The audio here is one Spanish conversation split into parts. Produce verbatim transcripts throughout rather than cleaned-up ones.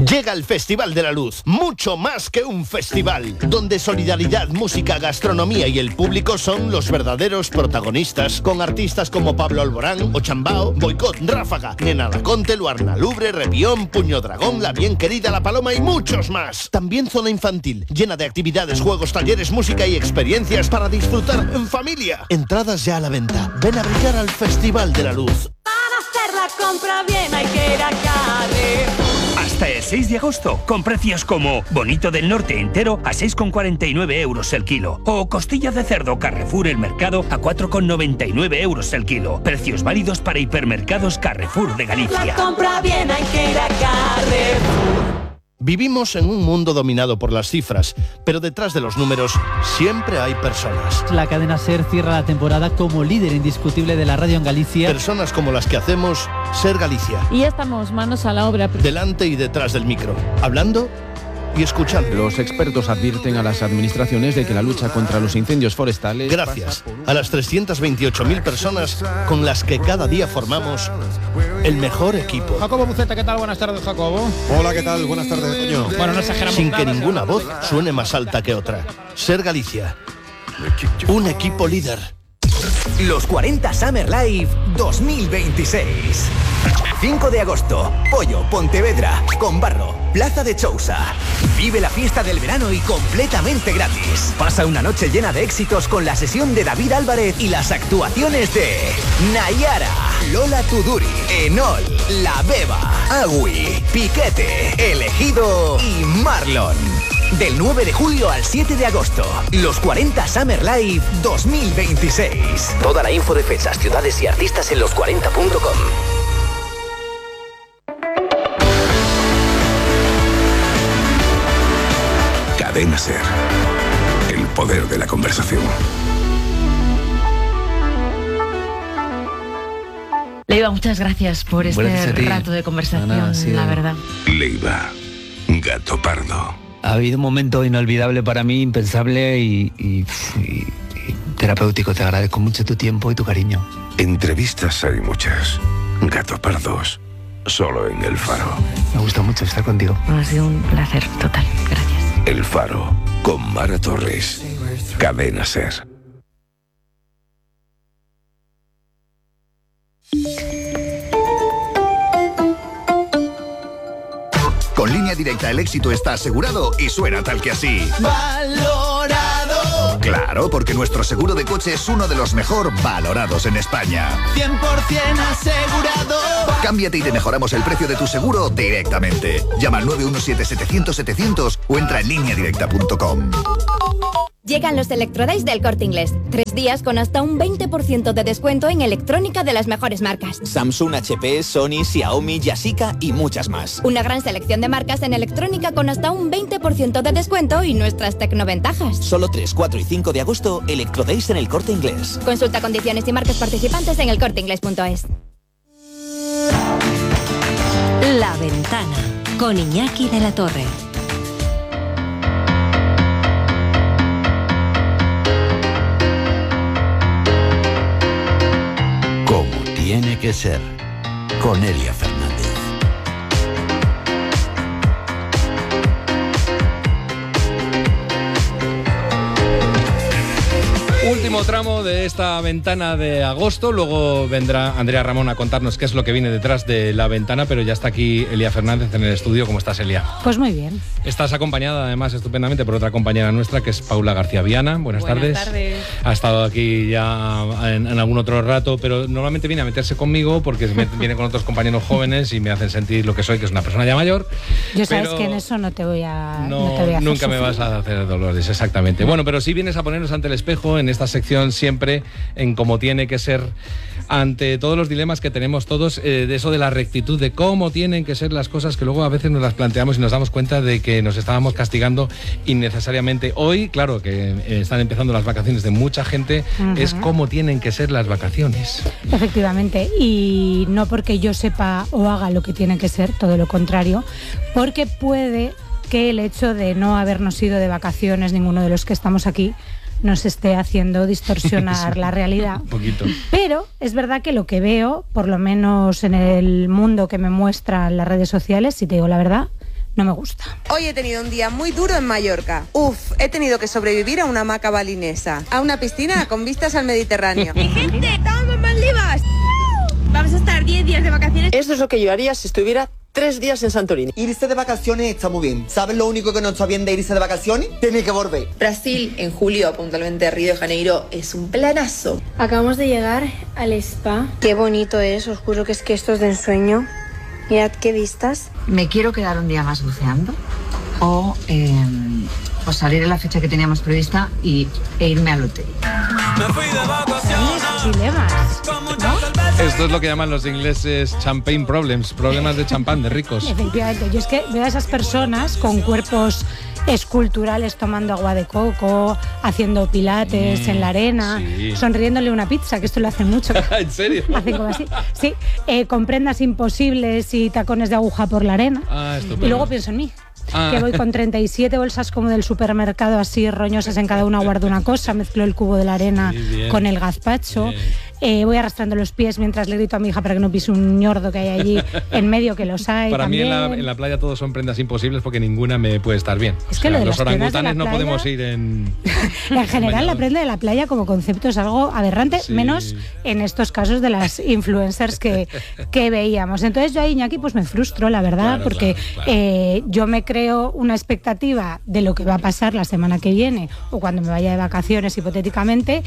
Llega el Festival de la Luz, mucho más que un festival, donde solidaridad, música, gastronomía y el público son los verdaderos protagonistas, con artistas como Pablo Alborán, Ochambao, Boicot, Ráfaga, Nena Laconte, Luarna Lubre, Revión, Puño Dragón, La Bien Querida, La Paloma y muchos más. También zona infantil, llena de actividades, juegos, talleres, música y experiencias para disfrutar en familia. Entradas ya a la venta. Ven a brillar al Festival de la Luz. Para hacer la compra bien hay que ir a Carrefour. Hasta el seis de agosto, con precios como bonito del norte entero a seis con cuarenta y nueve euros el kilo. O costilla de cerdo Carrefour El Mercado a cuatro con noventa y nueve euros el kilo. Precios válidos para hipermercados Carrefour de Galicia. La compra bien hay que ir a Carrefour. Vivimos en un mundo dominado por las cifras, pero detrás de los números siempre hay personas. La cadena SER cierra la temporada como líder indiscutible de la radio en Galicia. Personas como las que hacemos Ser Galicia. Y ya estamos manos a la obra. Delante y detrás del micro, hablando y escuchando. Los expertos advierten a las administraciones de que la lucha contra los incendios forestales... Gracias a las trescientas veintiocho mil personas con las que cada día formamos el mejor equipo. Jacobo Buceta, ¿qué tal? Buenas tardes, Jacobo. Hola, ¿qué tal? Buenas tardes, Toño. Bueno, no exageramos Sin nada, que ninguna voz suene más alta que otra. Ser Galicia. Un equipo líder. Los cuarenta Summer Live dos mil veintiséis. cinco de agosto, Pollo, Pontevedra, Conbarro, Plaza de Chousa. Vive la fiesta del verano y completamente gratis. Pasa una noche llena de éxitos con la sesión de David Álvarez y las actuaciones de Nayara, Lola Tuduri, Enol, La Beba, Agui, Piquete, Elegido y Marlon. Del nueve de julio al siete de agosto, los cuarenta Summer Live dos mil veintiséis. Toda la info de fechas, ciudades y artistas en los cuarenta punto com. Cadena SER. El poder de la conversación. Leiva, muchas gracias por este Gracias rato de conversación, no, no, sí, la verdad. Leiva, Gato Pardo. Ha habido un momento inolvidable para mí, impensable y, y, y, y terapéutico. Te agradezco mucho tu tiempo y tu cariño. Entrevistas hay muchas. Gato Pardos, solo en El Faro. Me gusta mucho estar contigo. Ha sido un placer total, gracias. El Faro, con Mara Torres. Cadena SER. Con Línea Directa el éxito está asegurado y suena tal que así. ¡Valorado! Claro, porque nuestro seguro de coche es uno de los mejor valorados en España. cien por ciento asegurado. Cámbiate y te mejoramos el precio de tu seguro directamente. Llama al nueve uno siete setecientos setecientos o entra en línea directa punto com. Llegan los Electrodays del Corte Inglés. Tres días con hasta un veinte por ciento de descuento en electrónica de las mejores marcas. Samsung, H P, Sony, Xiaomi, Yashica y muchas más. Una gran selección de marcas en electrónica con hasta un veinte por ciento de descuento y nuestras tecnoventajas. Solo tres, cuatro y cinco de agosto, Electrodays en el Corte Inglés. Consulta condiciones y marcas participantes en el corte inglés punto es. La Ventana, con Iñaki de la Torre. Tiene que ser con Elia Fernández. Último tramo de esta ventana de agosto. Luego vendrá Andrea Ramón a contarnos qué es lo que viene detrás de la ventana, pero ya está aquí Elia Fernández en el estudio. ¿Cómo estás, Elia? Pues muy bien. Estás acompañada además estupendamente por otra compañera nuestra que es Paula García Viana. Buenas, Buenas tardes. tardes. Ha estado aquí ya en, en algún otro rato, pero normalmente viene a meterse conmigo porque me, viene con otros compañeros jóvenes y me hacen sentir lo que soy, que es una persona ya mayor. Yo sabes pero que en eso no te voy a, no, no te voy a hacer nunca me sufrir. vas a hacer dolores, exactamente. Bueno, pero sí vienes a ponernos ante el espejo en esta sección siempre en cómo tiene que ser, ante todos los dilemas que tenemos todos, eh, de eso de la rectitud, de cómo tienen que ser las cosas, que luego a veces nos las planteamos y nos damos cuenta de que nos estábamos castigando innecesariamente. Hoy, claro, que eh, están empezando las vacaciones de mucha gente, Ujú. es cómo tienen que ser las vacaciones. Efectivamente, y no porque yo sepa o haga lo que tiene que ser, todo lo contrario, porque puede que el hecho de no habernos ido de vacaciones, ninguno de los que estamos aquí, nos esté haciendo distorsionar Sí. la realidad. Un poquito. Pero es verdad que lo que veo, por lo menos en el mundo que me muestran las redes sociales, si te digo la verdad, no me gusta. Hoy he tenido un día muy duro en Mallorca. Uf, he tenido que sobrevivir a una hamaca balinesa, a una piscina con vistas al Mediterráneo. ¡Mi gente! ¡Estamos en Maldivas! Vamos a estar diez días de vacaciones. Eso es lo que yo haría si estuviera tres días en Santorini. Irse de vacaciones está muy bien. ¿Sabes lo único que no está bien de irse de vacaciones? Tiene que volver. Brasil, en julio, puntualmente Río de Janeiro, es un planazo. Acabamos de llegar al spa. Qué bonito es, os juro que es que esto es de ensueño. Mirad qué vistas. Me quiero quedar un día más buceando o, eh, o salir en la fecha que teníamos prevista y, e irme al hotel. Me fui de vacaciones. Dilemas, ¿no? Esto es lo que llaman los ingleses champagne problems, problemas de champán, de ricos. Efectivamente, yo es que veo a esas personas con cuerpos esculturales tomando agua de coco, haciendo pilates mm, en la arena, sí. sonriéndole una pizza, que esto lo hacen mucho. ¿En serio? Hacen como así. Sí, eh, con prendas imposibles y tacones de aguja por la arena. Ah, y luego pienso en mí. Ah. Que voy con treinta y siete bolsas como del supermercado, así roñosas, en cada una guardo una cosa, mezclo el cubo de la arena sí, con el gazpacho, eh, voy arrastrando los pies mientras le grito a mi hija para que no pise un ñordo que hay allí en medio, que los hay. Para también. mí en la, en la playa todos son prendas imposibles porque ninguna me puede estar bien. Es o que sea, lo de los las orangutanes de no playa, podemos ir en... En general la prenda de la playa como concepto es algo aberrante, sí. menos en estos casos de las influencers que, que veíamos. Entonces yo ahí, Iñaki, pues me frustro, la verdad, claro, porque claro, claro. Eh, yo me creo una expectativa de lo que va a pasar la semana que viene o cuando me vaya de vacaciones hipotéticamente,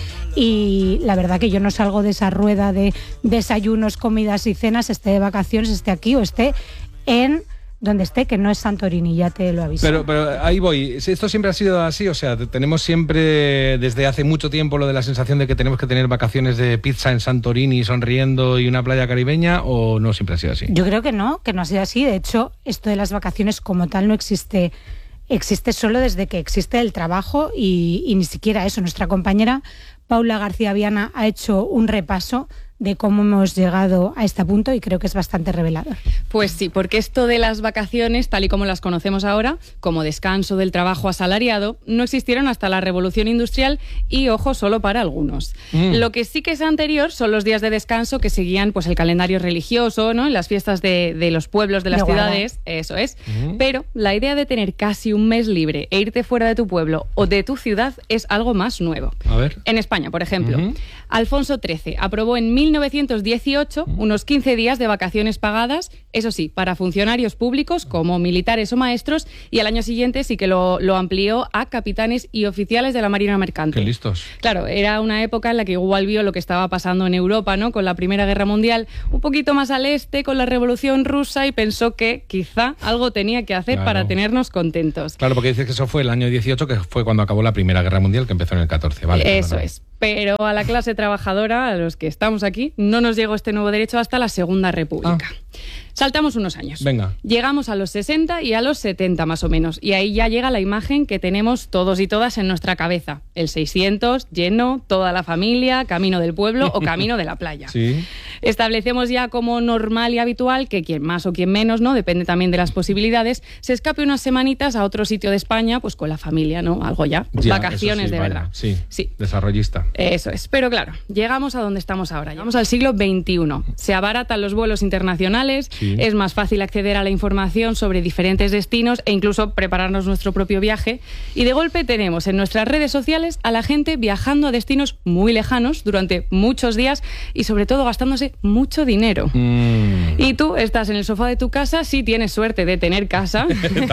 y la verdad que yo no salgo de esa rueda de desayunos, comidas y cenas, esté de vacaciones, esté aquí o esté en donde esté, que no es Santorini, ya te lo aviso. Pero, pero ahí voy, esto siempre ha sido así, o sea, tenemos siempre desde hace mucho tiempo lo de la sensación de que tenemos que tener vacaciones de pizza en Santorini, sonriendo y una playa caribeña, ¿o no siempre ha sido así? Yo creo que no, que no ha sido así. De hecho, esto de las vacaciones como tal no existe, existe solo desde que existe el trabajo y, y ni siquiera eso. Nuestra compañera Paula García Viana ha hecho un repaso de cómo hemos llegado a este punto y creo que es bastante revelador. Pues sí, porque esto de las vacaciones, tal y como las conocemos ahora, como descanso del trabajo asalariado, no existieron hasta la Revolución Industrial y, ojo, solo para algunos. Mm. Lo que sí que es anterior son los días de descanso que seguían pues el calendario religioso, ¿no? En las fiestas de, de los pueblos, de las de ciudades, guarda. Eso es. Mm. Pero la idea de tener casi un mes libre e irte fuera de tu pueblo o de tu ciudad es algo más nuevo. A ver. En España, por ejemplo, Mm-hmm. Alfonso trece aprobó en mil novecientos dieciocho unos quince días de vacaciones pagadas, eso sí, para funcionarios públicos como militares o maestros, y al año siguiente sí que lo, lo amplió a capitanes y oficiales de la Marina Mercante. ¡Qué listos! Claro, era una época en la que igual vio lo que estaba pasando en Europa, ¿no? Con la Primera Guerra Mundial, un poquito más al este, con la Revolución Rusa, y pensó que quizá algo tenía que hacer claro. para tenernos contentos. Claro, porque dices que eso fue el año dieciocho, que fue cuando acabó la Primera Guerra Mundial, que empezó en el catorce, ¿vale? Eso es. Pero a la clase trabajadora, a los que estamos aquí, no nos llegó este nuevo derecho hasta la Segunda República. Ah. Saltamos unos años. Venga. Llegamos a los sesenta y a los setenta más o menos. Y ahí ya llega la imagen que tenemos todos y todas en nuestra cabeza. El seiscientos, lleno, toda la familia, camino del pueblo o camino de la playa. Sí. Establecemos ya como normal y habitual que quien más o quien menos, ¿no? Depende también de las posibilidades, se escape unas semanitas a otro sitio de España, pues con la familia, ¿no? Algo ya. ya Vacaciones sí, de vaya, verdad. Sí, sí. Desarrollista. Eso es. Pero claro, llegamos a donde estamos ahora. Llegamos al siglo veintiuno. Se abaratan los vuelos internacionales, sí. Es más fácil acceder a la información sobre diferentes destinos e incluso prepararnos nuestro propio viaje. Y de golpe tenemos en nuestras redes sociales a la gente viajando a destinos muy lejanos durante muchos días y sobre todo gastándose mucho dinero. Mm. Y tú estás en el sofá de tu casa, si tienes suerte de tener casa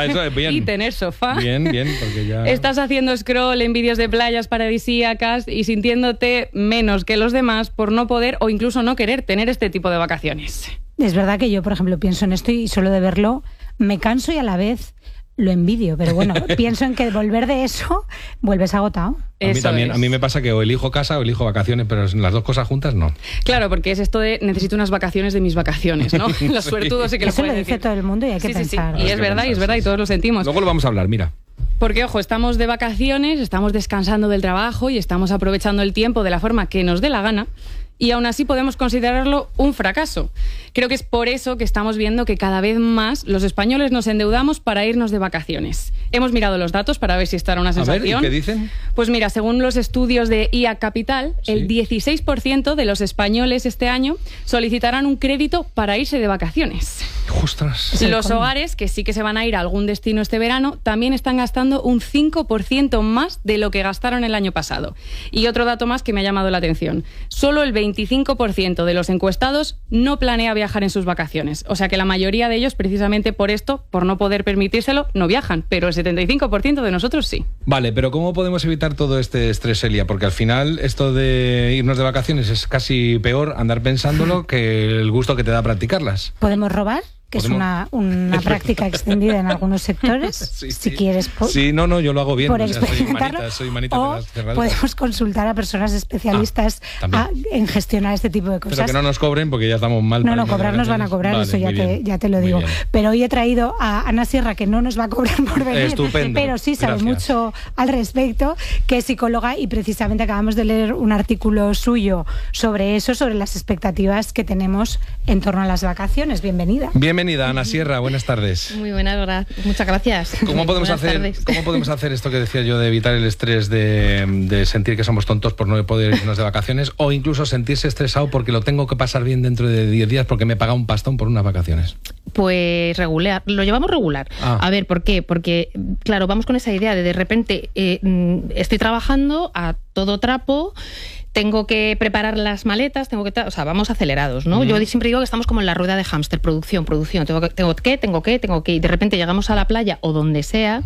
y tener sofá. Bien, bien, porque ya... Estás haciendo scroll en vídeos de playas paradisíacas y sintiéndote menos que los demás por no poder o incluso no querer tener este tipo de vacaciones. Es verdad que yo, por ejemplo, pienso en esto y solo de verlo me canso y a la vez lo envidio, pero bueno, pienso en que volver de eso vuelves agotado. A mí Eso también, es. a mí me pasa que o elijo casa o elijo vacaciones, pero las dos cosas juntas no. Claro, porque es esto de necesito unas vacaciones de mis vacaciones, ¿no? Los Sí. suertudos sí que Eso lo lo pueden dice decir. todo el mundo y hay que Sí, sí, sí. pensar. Y es que verdad, y es pensar, verdad, sí, y todos lo sentimos. Luego lo vamos a hablar, mira. Porque, ojo, estamos de vacaciones, estamos descansando del trabajo y estamos aprovechando el tiempo de la forma que nos dé la gana. y aún así podemos considerarlo un fracaso. Creo que es por eso que estamos viendo que cada vez más los españoles nos endeudamos para irnos de vacaciones. Hemos mirado los datos para ver si esta era una sensación. A ver, ¿y qué dicen? Pues mira, según los estudios de I A Capital, ¿sí? El dieciséis por ciento de los españoles este año solicitarán un crédito para irse de vacaciones. ¡Ostras! Los hogares, que sí que se van a ir a algún destino este verano, también están gastando un cinco por ciento más de lo que gastaron el año pasado. Y otro dato más que me ha llamado la atención. Solo el veinticinco por ciento de los encuestados no planea viajar en sus vacaciones. O sea que la mayoría de ellos, precisamente por esto, por no poder permitírselo, no viajan. Pero el setenta y cinco por ciento de nosotros sí. Vale, pero ¿cómo podemos evitar todo este estrés, Elia? Porque al final esto de irnos de vacaciones es casi peor andar pensándolo que el gusto que te da practicarlas. ¿Podemos robar? Que es una, una práctica extendida en algunos sectores, sí, si sí. quieres. Por, sí, no, no, yo lo hago bien. Por O sea, soy experimentarlo. manita, soy manita o de las cerraduras. podemos consultar a personas especialistas Ah, a, en gestionar este tipo de cosas. Pero que no nos cobren porque ya estamos mal. No, no, cobrar nos van a cobrar, vale, eso ya te, bien, ya te lo digo. bien. Pero hoy he traído a Ana Sierra, que no nos va a cobrar por venir, Estupendo, pero sí sabe gracias. mucho al respecto, que es psicóloga, y precisamente acabamos de leer un artículo suyo sobre eso, sobre las expectativas que tenemos en torno a las vacaciones. Bienvenida. Bienvenida, Ana Sierra, buenas tardes. Muy buenas, gra- muchas gracias. ¿Cómo podemos, Buenas hacer, tardes. ¿Cómo podemos hacer esto que decía yo de evitar el estrés de, de sentir que somos tontos por no poder irnos de vacaciones, o incluso sentirse estresado porque lo tengo que pasar bien dentro de diez días porque me he pagado un pastón por unas vacaciones? Pues regular, lo llevamos regular. Ah. A ver, ¿por qué? Porque, claro, vamos con esa idea de de repente eh, mm, estoy trabajando a todo trapo, tengo que preparar las maletas, tengo que... ta- O sea, vamos acelerados, ¿no? Ujú. Yo siempre digo que estamos como en la rueda de hámster, producción, producción. Tengo que, tengo que, tengo que, tengo que... Y de repente llegamos a la playa o donde sea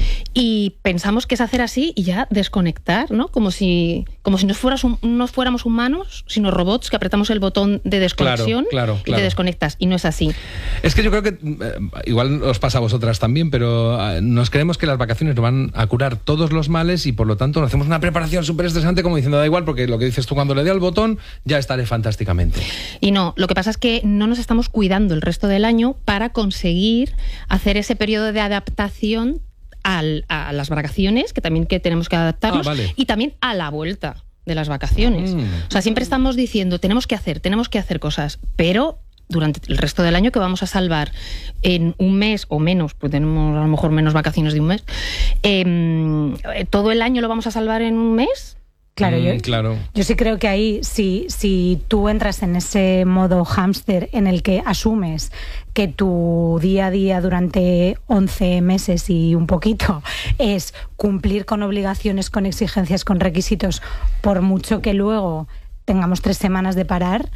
y pensamos que es hacer así y ya desconectar, ¿no? Como si, como si no, fueras un- no fuéramos humanos, sino robots que apretamos el botón de desconexión Claro, claro, y claro. te desconectas. Y no es así. Es que yo creo que, eh, igual os pasa a vosotras también, pero eh, nos creemos que las vacaciones nos van a curar todos los males y por lo tanto nos hacemos una preparación súper estresante como diciendo, da igual, porque lo que dices tú, cuando le dé al botón ya estaré fantásticamente. Y no, lo que pasa es que no nos estamos cuidando el resto del año para conseguir hacer ese periodo de adaptación al- a las vacaciones, que también que tenemos que adaptarnos, Ah, vale. y también a la vuelta de las vacaciones. O sea, siempre estamos diciendo, tenemos que hacer, tenemos que hacer cosas, pero durante el resto del año que vamos a salvar en un mes o menos, pues tenemos a lo mejor menos vacaciones de un mes, em, ¿todo el año lo vamos a salvar en un mes? Claro, yo, Mm, claro. yo sí creo que ahí, si, si tú entras en ese modo hámster en el que asumes que tu día a día durante once meses y un poquito es cumplir con obligaciones, con exigencias, con requisitos, por mucho que luego tengamos tres semanas de parar,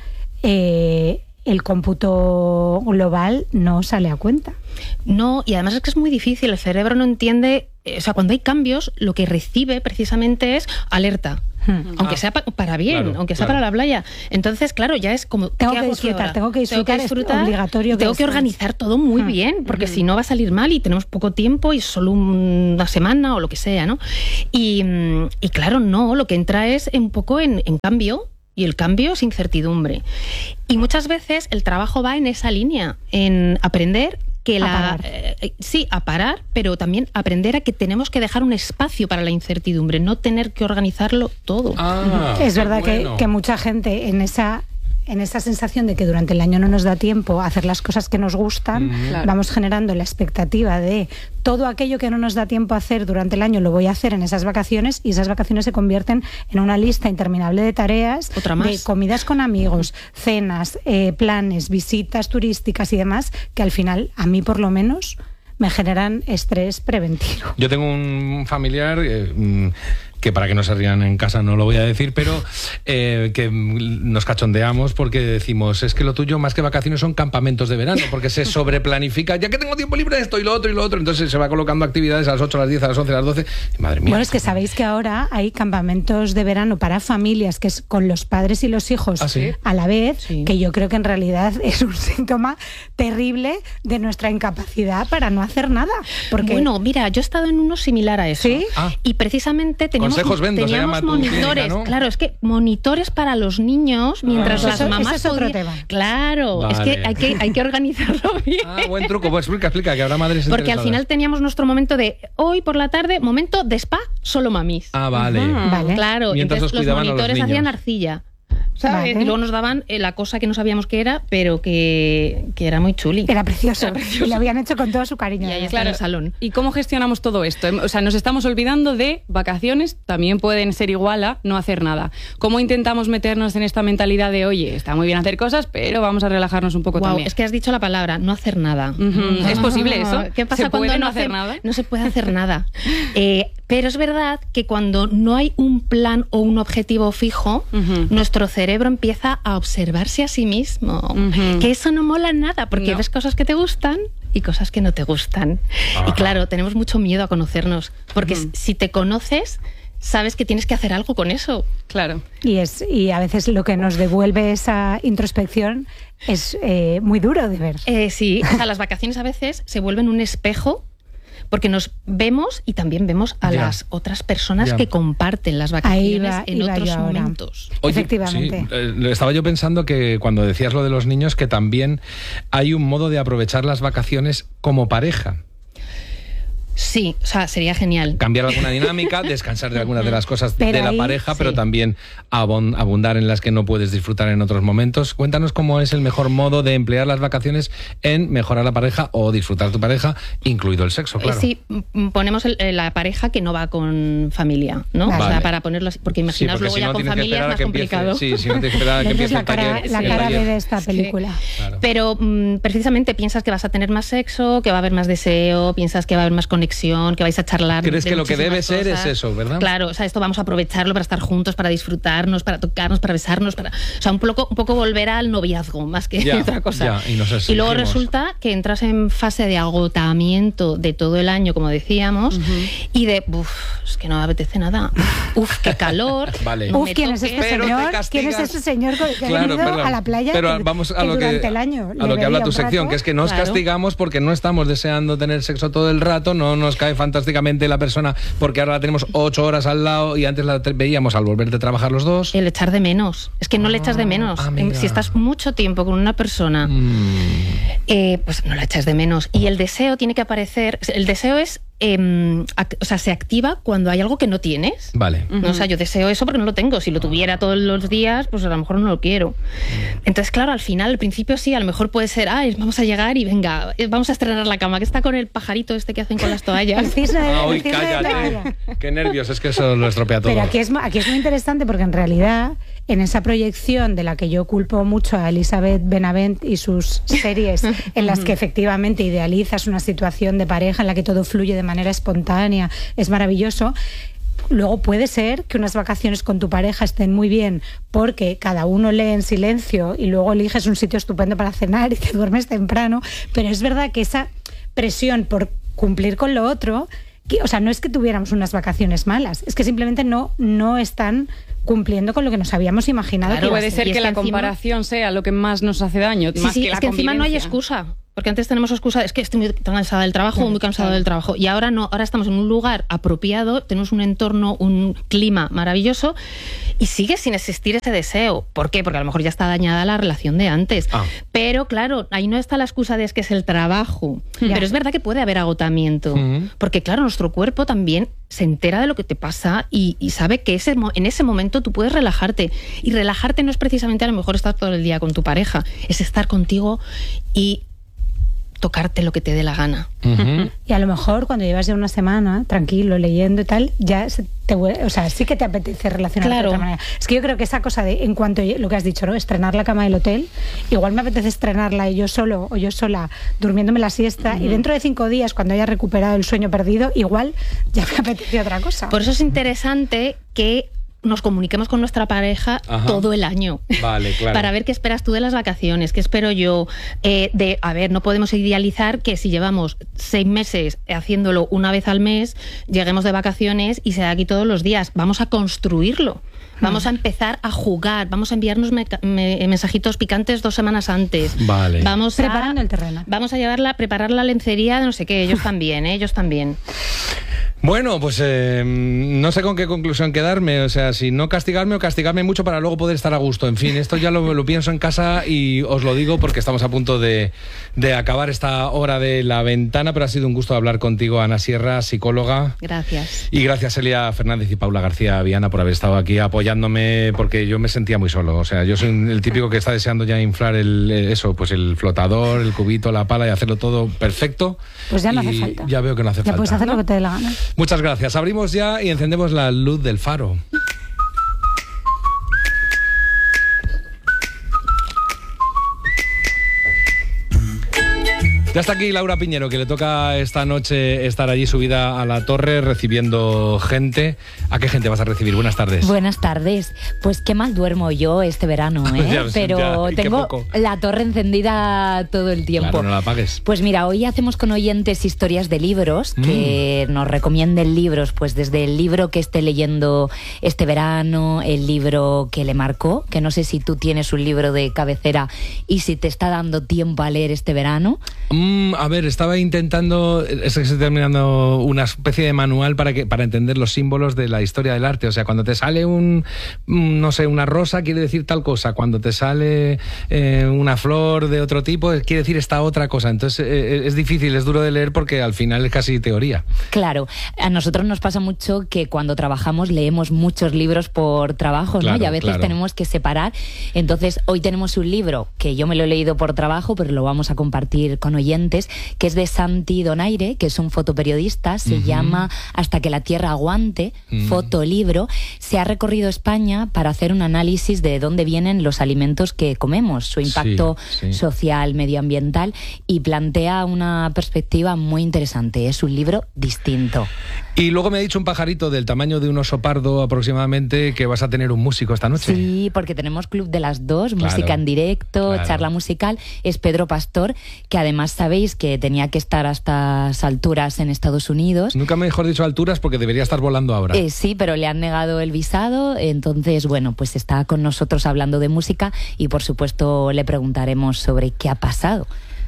eh, el cómputo global no sale a cuenta. No, y además es que es muy difícil, el cerebro no entiende, eh, o sea, cuando hay cambios, lo que recibe precisamente es alerta. Aunque Ah. sea pa- para bien, Claro, aunque sea claro. para la playa. Entonces, claro, ya es como... Tengo ¿qué que hago aquí disfrutar, ahora? tengo que disfrutar, es obligatorio que Tengo que descanse. organizar todo muy Mm. bien, porque Ujú. si no va a salir mal y tenemos poco tiempo y solo una semana o lo que sea, ¿no? Y, mm, y claro, no, lo que entra es un poco en, en cambio, y el cambio es incertidumbre. Y muchas veces el trabajo va en esa línea, en aprender que A la parar. eh, sí, a parar, pero también aprender a que tenemos que dejar un espacio para la incertidumbre, no tener que organizarlo todo. Es verdad que, que mucha gente en esa en esa sensación de que durante el año no nos da tiempo a hacer las cosas que nos gustan, Mm, claro. vamos generando la expectativa de todo aquello que no nos da tiempo a hacer durante el año lo voy a hacer en esas vacaciones, y esas vacaciones se convierten en una lista interminable de tareas, Otra más. de comidas con amigos, cenas, eh, planes, visitas turísticas y demás, que al final, a mí por lo menos, me generan estrés preventivo. Yo tengo un familiar eh, mm, que, para que no se rían en casa no lo voy a decir, pero eh, que mm, nos cachondeamos porque decimos, es que lo tuyo más que vacaciones son campamentos de verano, porque se sobreplanifica, ya que tengo tiempo libre esto y lo otro y lo otro, entonces se va colocando actividades a las ocho, a las diez, a las once, a las doce, y madre mía. Bueno, es que sabéis que ahora hay campamentos de verano para familias, que es con los padres y los hijos ¿Ah, sí? a la vez, que yo creo que en realidad es un síntoma terrible de nuestra incapacidad para no hacer nada. Porque... Bueno, mira, yo he estado en uno similar a eso. Ah. Y precisamente teníamos, Consejos Vendo se teníamos llama tu monitores. clínica, ¿no? Claro, es que monitores para los niños mientras Bueno, las eso- mamás ese es otro podían- tema. Claro, es Vale. que hay que hay que organizarlo bien. Ah, buen truco, pues explica, explica, que habrá madres Porque al interesadas. final teníamos nuestro momento de hoy por la tarde, momento de spa, solo mamis. Ah, vale. Ujú. Vale. Claro, Mientras entonces os los cuidaban a los monitores niños. hacían arcilla. ¿sabes? Vale. Y luego nos daban eh, la cosa que no sabíamos qué era, pero que, que era muy chuli. Era precioso. Era precioso. Y lo habían hecho con todo su cariño. Y ahí está Claro. en el salón. ¿Y cómo gestionamos todo esto? O sea, nos estamos olvidando de vacaciones, también pueden ser igual a no hacer nada. ¿Cómo intentamos meternos en esta mentalidad de, oye, está muy bien hacer cosas, pero vamos a relajarnos un poco Guau, también? es que has dicho la palabra, no hacer nada. Ujú. ¿Es posible eso? ¿Qué pasa ¿Se cuando puede no, no hacer hace- nada? No se puede hacer nada. Eh, pero es verdad que cuando no hay un plan o un objetivo fijo, Ujú. nuestro cerebro empieza a observarse a sí mismo. Ujú. Que eso no mola nada, porque No. ves cosas que te gustan y cosas que no te gustan. Y claro, tenemos mucho miedo a conocernos, porque Ujú. si te conoces, sabes que tienes que hacer algo con eso. Claro. Y, es, y a veces lo que nos devuelve esa introspección es eh, muy duro de ver. Eh, sí, o sea, las vacaciones a veces se vuelven un espejo porque nos vemos y también vemos a Ya. las otras personas Ya. que comparten las vacaciones va- en iba otros yo ahora. momentos. Oye, Efectivamente. sí, eh, estaba yo pensando que cuando decías lo de los niños, que también hay un modo de aprovechar las vacaciones como pareja. Sí, o sea, sería genial. Cambiar alguna dinámica, descansar de algunas de las cosas Pero de la ahí, pareja, pero sí. también abon- abundar en las que no puedes disfrutar en otros momentos. Cuéntanos cómo es el mejor modo de emplear las vacaciones en mejorar la pareja o disfrutar tu pareja, incluido el sexo, Eh, claro. Sí, m- ponemos el- eh, la pareja que no va con familia, ¿no? O Vale. sea, para ponerlo así, porque Sí, imaginaos porque luego si ya no con tienes que familia es esperar a más que empiece. complicado. Sí, si no tienes que esperar a que Entonces empiece la el cara, taller. la el cara taller. B de esta Sí. película. Claro. Pero mm, precisamente piensas que vas a tener más sexo, que va a haber más deseo, piensas que va a haber más conexión, que vais a charlar. ¿Crees de que lo que debe muchísimas ser es cosas. eso, verdad? Claro, o sea, esto vamos a aprovecharlo para estar juntos, para disfrutarnos, para tocarnos, para besarnos, para, o sea, un poco, un poco volver al noviazgo más que Ya, otra cosa. ya, y nos y luego exigimos. resulta que entras en fase de agotamiento de todo el año, como decíamos, y de, uff, es que no me apetece nada. Uf, qué calor. Vale. no Uf, me ¿quién es toques. este Pero te señor? castigas. ¿Quién es este señor que ha Claro, venido perdón. a la playa Pero que, vamos a que lo que, durante el año a le lo que habla veía tu un sección, rato? que es que nos Claro. castigamos porque no estamos deseando tener sexo todo el rato, no nos cae fantásticamente la persona porque ahora la tenemos ocho horas al lado y antes la te- veíamos al volver de trabajar los dos. El echar de menos. Es que no le echas de menos. ah, mira. Si estás mucho tiempo con una persona, Mm. eh, pues no la echas de menos. Y el deseo tiene que aparecer. El deseo es. em, ac- o sea, se activa cuando hay algo que no tienes. Vale. ¿no? O sea, yo deseo eso porque no lo tengo. Si lo tuviera todos los días, pues a lo mejor no lo quiero. Entonces, claro, al final, al principio sí, a lo mejor puede ser, ay, vamos a llegar y venga, eh, vamos a estrenar la cama, que está con el pajarito este que hacen con las toallas. El cisne, Ah, el uy, cisne de toalla. cállate. Qué nervios, es que eso lo estropea todo. Pero aquí es, mu- aquí es muy interesante porque en realidad en esa proyección de la que yo culpo mucho a Elizabeth Benavent y sus series en las que efectivamente idealizas una situación de pareja en la que todo fluye de manera espontánea, es maravilloso. Luego puede ser que unas vacaciones con tu pareja estén muy bien porque cada uno lee en silencio y luego eliges un sitio estupendo para cenar y te duermes temprano, pero es verdad que esa presión por cumplir con lo otro, que, o sea, no es que tuviéramos unas vacaciones malas, es que simplemente no, no están cumpliendo con lo que nos habíamos imaginado. Claro, que iba a Puede ser. ser Y que es la que encima- comparación sea lo que más nos hace daño, Sí, más sí, que la es que encima no hay convivencia. excusa. Porque antes tenemos excusa, es que estoy muy cansada del trabajo, Claro, muy cansado claro. del trabajo. Y ahora no, ahora estamos en un lugar apropiado, tenemos un entorno, un clima maravilloso y sigue sin existir ese deseo. ¿Por qué? Porque a lo mejor ya está dañada la relación de antes. Ah. Pero claro, ahí no está la excusa de es que es el trabajo. Pero es verdad que puede haber agotamiento. Ujú. Porque claro, nuestro cuerpo también se entera de lo que te pasa y, y sabe que ese, mo- en ese momento tú puedes relajarte. Y relajarte no es precisamente a lo mejor estar todo el día con tu pareja, es estar contigo y tocarte lo que te dé la gana. Ujú. Y a lo mejor cuando llevas ya una semana tranquilo, leyendo y tal, ya se te, hue- o sea, sí que te apetece relacionarte Claro. de otra manera. Es que yo creo que esa cosa de, en cuanto a lo que has dicho, ¿no? Estrenar la cama del hotel, igual me apetece estrenarla yo solo o yo sola, durmiéndome la siesta, y dentro de cinco días, cuando haya recuperado el sueño perdido, igual ya me apetece otra cosa. Por eso es interesante que nos comuniquemos con nuestra pareja Ajá. todo el año. Vale, claro. Para ver qué esperas tú de las vacaciones, qué espero yo. Eh, de, a ver, no podemos idealizar que si llevamos seis meses haciéndolo una vez al mes, lleguemos de vacaciones y sea aquí todos los días. Vamos a construirlo. Vamos a empezar a jugar, vamos a enviarnos meca- me- mensajitos picantes dos semanas antes. Vale. Vamos a, Preparando el terreno. Vamos a llevarla, preparar la lencería de no sé qué, ellos también, ¿eh? ellos también. Bueno, pues eh, no sé con qué conclusión quedarme, o sea, si no castigarme o castigarme mucho para luego poder estar a gusto. En fin, esto ya lo, lo pienso en casa y os lo digo porque estamos a punto de, de acabar esta hora de La Ventana, pero ha sido un gusto hablar contigo, Ana Sierra, psicóloga. Gracias. Y gracias, Elia Fernández y Paula García Viana, por haber estado aquí apoyándome, porque yo me sentía muy solo. O sea, yo soy el típico que está deseando ya inflar el, eso, pues el flotador, el cubito, la pala y hacerlo todo perfecto. Pues ya no y hace falta. Ya veo que no hace ya falta. Ya puedes hacer lo que te dé la gana. Muchas gracias. Abrimos ya y encendemos la luz del faro. Ya está aquí Laura Piñero, que le toca esta noche estar allí subida a la torre recibiendo gente. ¿A qué gente vas a recibir? Buenas tardes. Buenas tardes. Pues qué mal duermo yo este verano, ¿eh? ya, Pero ya, tengo la torre encendida todo el tiempo. Claro, no la apagues. Pues mira, hoy hacemos con oyentes historias de libros, mm. que nos recomienden libros, pues desde el libro que esté leyendo este verano, el libro que le marcó, que no sé si tú tienes un libro de cabecera y si te está dando tiempo a leer este verano. Mm, a ver, estaba intentando, es que estoy terminando una especie de manual para que para entender los símbolos de la historia del arte. O sea, cuando te sale un, no sé, una rosa quiere decir tal cosa, cuando te sale eh, una flor de otro tipo quiere decir esta otra cosa. Entonces eh, es difícil, es duro de leer porque al final es casi teoría. Claro, a nosotros nos pasa mucho que cuando trabajamos leemos muchos libros por trabajo, claro, ¿no? Y a veces claro. tenemos que separar. Entonces hoy tenemos un libro que yo me lo he leído por trabajo, pero lo vamos a compartir con oyentes, que es de Santi Donaire, que es un fotoperiodista, se uh-huh. llama Hasta que la tierra aguante, uh-huh. fotolibro. Se ha recorrido España para hacer un análisis de dónde vienen los alimentos que comemos, su impacto sí, sí. social, medioambiental, y plantea una perspectiva muy interesante. Es un libro distinto. Y luego me ha dicho un pajarito del tamaño de un oso pardo aproximadamente que vas a tener un músico esta noche. Sí, porque tenemos Club de las Dos, claro, música en directo, claro. charla musical. Es Pedro Pastor, que además sabéis que tenía que estar a estas alturas en Estados Unidos. Nunca mejor dicho alturas porque debería estar volando ahora. Eh, sí, pero le han negado el visado, entonces bueno, pues está con nosotros hablando de música y por supuesto le preguntaremos sobre qué ha pasado.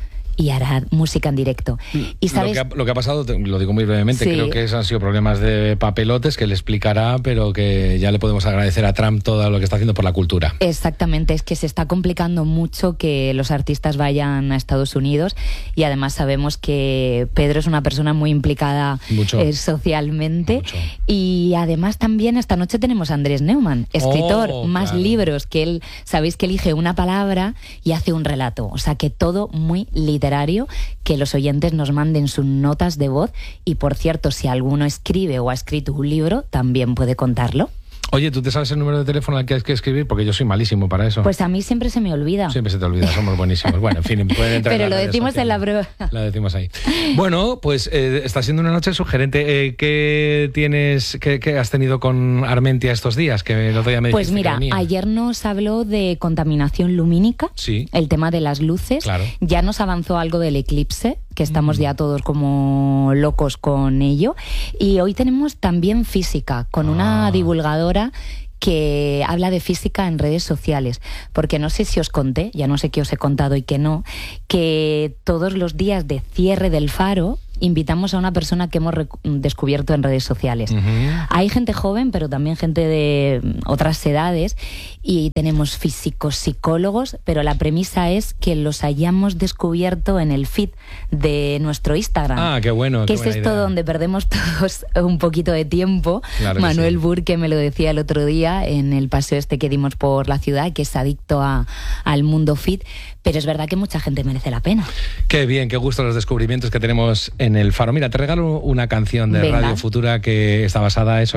Y hará música en directo. Y sabes, lo, que ha, lo que ha pasado, te, lo digo muy brevemente, sí. creo que han sido problemas de papelotes que le explicará, pero que ya le podemos agradecer a Trump todo lo que está haciendo por la cultura. Exactamente, es que se está complicando mucho que los artistas vayan a Estados Unidos y además sabemos que Pedro es una persona muy implicada eh, socialmente. Mucho. Y además también esta noche tenemos a Andrés Neumann, escritor, oh, más claro. libros, que él, sabéis que elige una palabra y hace un relato, o sea que todo muy literario. Que los oyentes nos manden sus notas de voz y, por cierto, si alguno escribe o ha escrito un libro, también puede contarlo. Oye, ¿tú te sabes el número de teléfono al que hay que escribir? Porque yo soy malísimo para eso. Pues a mí siempre se me olvida. Siempre se te olvida, somos buenísimos. Bueno, en fin, pueden entrar. Pero en lo decimos sociales. en la prueba. Lo decimos ahí. Bueno, pues eh, está siendo una noche sugerente. Eh, ¿Qué tienes, qué, qué has tenido con Armentia estos días? Que el otro día me Pues dijiste mira, que venía. ayer nos habló de contaminación lumínica, sí. el tema de las luces. Claro. Ya nos avanzó algo del eclipse, que estamos mm. ya todos como locos con ello. Y hoy tenemos también física, con ah. una divulgadora que habla de física en redes sociales, porque no sé si os conté, ya no sé qué os he contado y qué no, que todos los días de cierre del faro invitamos a una persona que hemos descubierto en redes sociales. Uh-huh. Hay gente joven, pero también gente de otras edades, y tenemos físicos, psicólogos, pero la premisa es que los hayamos descubierto en el feed de nuestro Instagram. Ah, qué bueno. Que qué es esto idea. Donde perdemos todos un poquito de tiempo. Claro que Manuel sí. Burke me lo decía el otro día en el paseo este que dimos por la ciudad, que es adicto a, al mundo feed, pero es verdad que mucha gente merece la pena. Qué bien, qué gusto los descubrimientos que tenemos en el faro. Mira, te regalo una canción de Venga. Radio Futura que está basada eso